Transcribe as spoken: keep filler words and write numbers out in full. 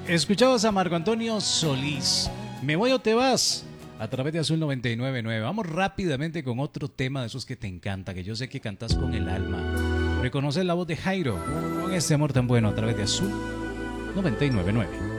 Escuchabas a Marco Antonio Solís. ¿Me voy o te vas? A través de Azul noventa y nueve punto nueve. Vamos rápidamente con otro tema de esos que te encanta, que yo sé que cantas con el alma. Reconoces la voz de Jairo con ese amor tan bueno a través de Azul noventa y nueve punto nueve.